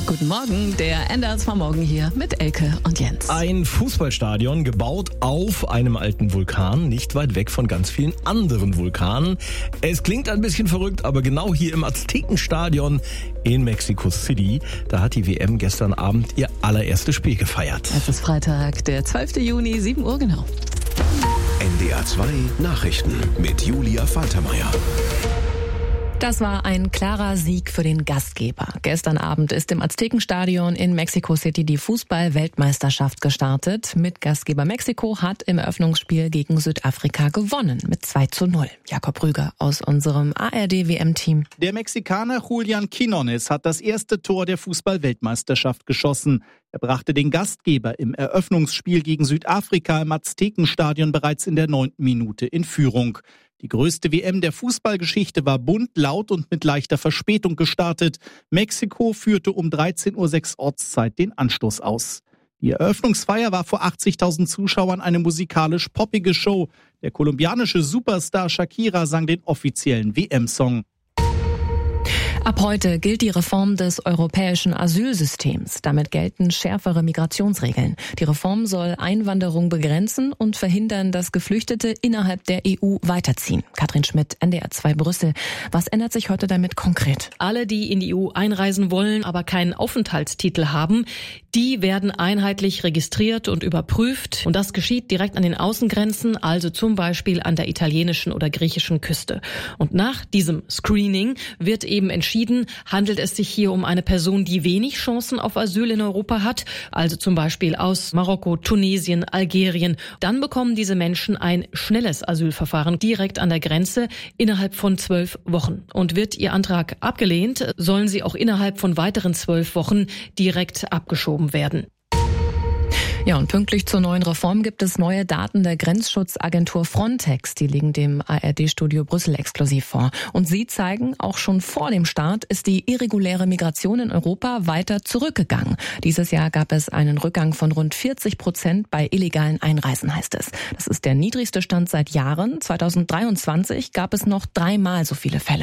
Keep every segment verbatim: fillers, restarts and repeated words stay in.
Guten Morgen, der N D R zwei Morgen hier mit Elke und Jens. Ein Fußballstadion gebaut auf einem alten Vulkan, nicht weit weg von ganz vielen anderen Vulkanen. Es klingt ein bisschen verrückt, aber genau hier im Aztekenstadion in Mexico City, da hat die W M gestern Abend ihr allererstes Spiel gefeiert. Es ist Freitag, der zwölfte Juni, sieben Uhr genau. N D R zwei Nachrichten mit Julia Faltermeier. Das war ein klarer Sieg für den Gastgeber. Gestern Abend ist im Aztekenstadion in Mexico City die Fußball-Weltmeisterschaft gestartet. Mit Gastgeber Mexiko hat im Eröffnungsspiel gegen Südafrika gewonnen mit zwei zu null. Jakob Rüger aus unserem A R D W M-Team. Der Mexikaner Julián Quiñones hat das erste Tor der Fußball-Weltmeisterschaft geschossen. Er brachte den Gastgeber im Eröffnungsspiel gegen Südafrika im Aztekenstadion bereits in der neunten Minute in Führung. Die größte W M der Fußballgeschichte war bunt, laut und mit leichter Verspätung gestartet. Mexiko führte um dreizehn Uhr sechs Ortszeit den Anstoß aus. Die Eröffnungsfeier war vor achtzigtausend Zuschauern eine musikalisch-poppige Show. Der kolumbianische Superstar Shakira sang den offiziellen W M-Song. Ab heute gilt die Reform des europäischen Asylsystems. Damit gelten schärfere Migrationsregeln. Die Reform soll Einwanderung begrenzen und verhindern, dass Geflüchtete innerhalb der E U weiterziehen. Katrin Schmidt, N D R zwei Brüssel. Was ändert sich heute damit konkret? Alle, die in die E U einreisen wollen, aber keinen Aufenthaltstitel haben, die werden einheitlich registriert und überprüft. Und das geschieht direkt an den Außengrenzen, also zum Beispiel an der italienischen oder griechischen Küste. Und nach diesem Screening wird eben entschieden, handelt es sich hier um eine Person, die wenig Chancen auf Asyl in Europa hat, also zum Beispiel aus Marokko, Tunesien, Algerien. Dann bekommen diese Menschen ein schnelles Asylverfahren direkt an der Grenze innerhalb von zwölf Wochen. Und wird ihr Antrag abgelehnt, sollen sie auch innerhalb von weiteren zwölf Wochen direkt abgeschoben werden. Ja, und pünktlich zur neuen Reform gibt es neue Daten der Grenzschutzagentur Frontex. Die liegen dem A R D-Studio Brüssel exklusiv vor. Und sie zeigen, auch schon vor dem Start ist die irreguläre Migration in Europa weiter zurückgegangen. Dieses Jahr gab es einen Rückgang von rund vierzig Prozent bei illegalen Einreisen, heißt es. Das ist der niedrigste Stand seit Jahren. zweitausenddreiundzwanzig gab es noch dreimal so viele Fälle.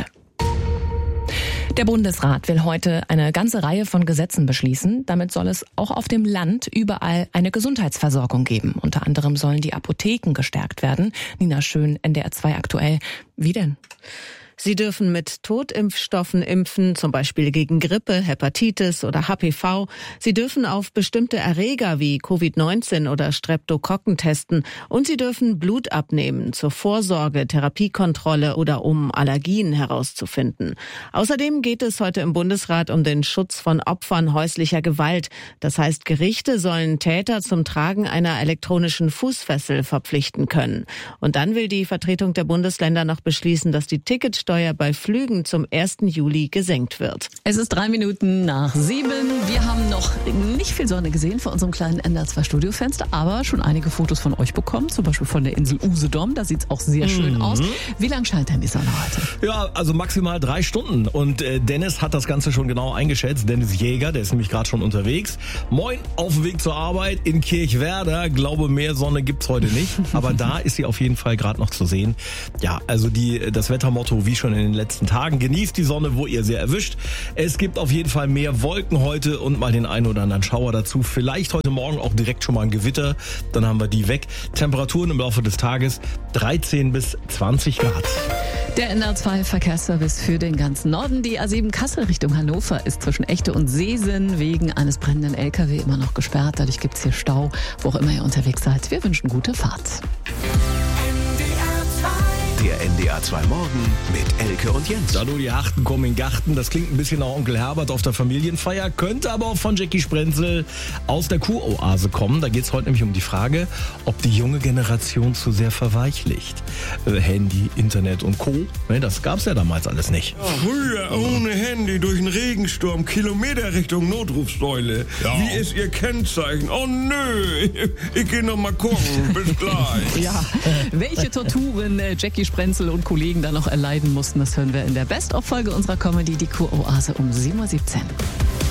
Der Bundesrat will heute eine ganze Reihe von Gesetzen beschließen. Damit soll es auch auf dem Land überall eine Gesundheitsversorgung geben. Unter anderem sollen die Apotheken gestärkt werden. Nina Schön, N D R zwei aktuell. Wie denn? Sie dürfen mit Totimpfstoffen impfen, zum Beispiel gegen Grippe, Hepatitis oder H P V. Sie dürfen auf bestimmte Erreger wie Covid neunzehn oder Streptokokken testen. Und sie dürfen Blut abnehmen zur Vorsorge, Therapiekontrolle oder um Allergien herauszufinden. Außerdem geht es heute im Bundesrat um den Schutz von Opfern häuslicher Gewalt. Das heißt, Gerichte sollen Täter zum Tragen einer elektronischen Fußfessel verpflichten können. Und dann will die Vertretung der Bundesländer noch beschließen, dass die Ticketsteuer bei Flügen zum ersten Juli gesenkt wird. Es ist drei Minuten nach sieben. Wir haben noch nicht viel Sonne gesehen vor unserem kleinen N D R zwei Studiofenster, aber schon einige Fotos von euch bekommen, zum Beispiel von der Insel Usedom. Da sieht es auch sehr schön Mhm. aus. Wie lang scheint denn die Sonne heute? Ja, also maximal drei Stunden. Und äh, Dennis hat das Ganze schon genau eingeschätzt. Dennis Jäger, der ist nämlich gerade schon unterwegs. Moin, auf dem Weg zur Arbeit in Kirchwerder. Glaube, mehr Sonne gibt's heute nicht. Aber da ist sie auf jeden Fall gerade noch zu sehen. Ja, also die das Wettermotto wie schon in den letzten Tagen. Genießt die Sonne, wo ihr sie erwischt. Es gibt auf jeden Fall mehr Wolken heute und mal den einen oder anderen Schauer dazu. Vielleicht heute Morgen auch direkt schon mal ein Gewitter. Dann haben wir die weg. Temperaturen im Laufe des Tages dreizehn bis zwanzig Grad. Der N D R zwei Verkehrsservice für den ganzen Norden. Die A sieben Kassel Richtung Hannover ist zwischen Echte und Seesen wegen eines brennenden L K W immer noch gesperrt. Dadurch gibt es hier Stau, wo auch immer ihr unterwegs seid. Wir wünschen gute Fahrt. Der N D R zwei Morgen mit Elke und Jens. Da nur die Harten kommen in den Garten. Das klingt ein bisschen nach Onkel Herbert auf der Familienfeier, könnte aber auch von Jackie Sprenzel aus der Kuroase kommen. Da geht es heute nämlich um die Frage, ob die junge Generation zu sehr verweichlicht. Äh, Handy, Internet und Co. Ne, das gab's ja damals alles nicht. Früher ohne Handy durch einen Regensturm, Kilometer Richtung Notrufsäule. Ja. Wie ist Ihr Kennzeichen? Oh nö, ich geh noch mal gucken. Bis gleich. Ja, welche Torturen äh, Jackie Sprenzel und Kollegen da noch erleiden mussten, das hören wir in der Best-of-Folge unserer Comedy, die Kuroase um sieben Uhr siebzehn.